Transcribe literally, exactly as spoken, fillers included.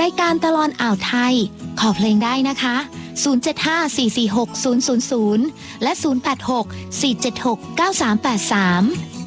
รายการตลอดอ่าวไทยขอเพลงได้นะคะศูนย์ เจ็ด ห้า สี่ สี่ หก ศูนย์ ศูนย์ ศูนย์และศูนย์ แปด หก สี่ เจ็ด หก เก้า สาม แปด สาม